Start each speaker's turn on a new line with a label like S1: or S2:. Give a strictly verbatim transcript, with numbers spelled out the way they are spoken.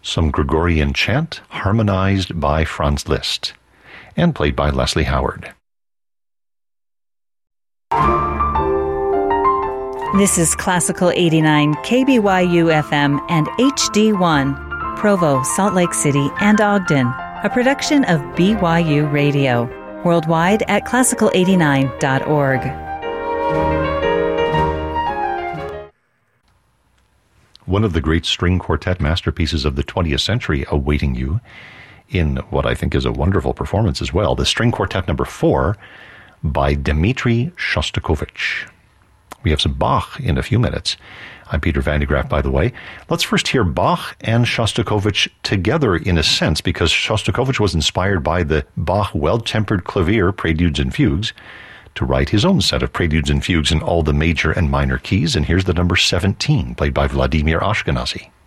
S1: some Gregorian chant harmonized by Franz Liszt and played by Leslie Howard.
S2: This is Classical eighty-nine, K B Y U F M and H D one, Provo, Salt Lake City, and Ogden, a production of B Y U Radio, worldwide at classical eighty-nine dot org.
S1: One of the great string quartet masterpieces of the twentieth century awaiting you in what I think is a wonderful performance as well, the String Quartet number four by Dmitri Shostakovich. We have some Bach in a few minutes. I'm Peter Van de Graaff, by the way. Let's first hear Bach and Shostakovich together in a sense, because Shostakovich was inspired by the Bach Well-Tempered Clavier Preludes and Fugues to write his own set of Preludes and Fugues in all the major and minor keys. And here's the number seventeen, played by Vladimir Ashkenazy.